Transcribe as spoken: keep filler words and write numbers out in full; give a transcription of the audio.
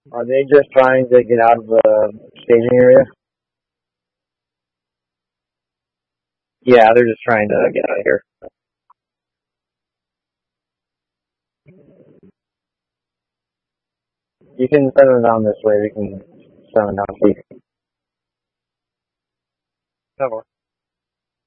Are they just trying to get out of the staging area? Yeah, they're just trying to get out of here. You can send them down this way. We can send them down. Please.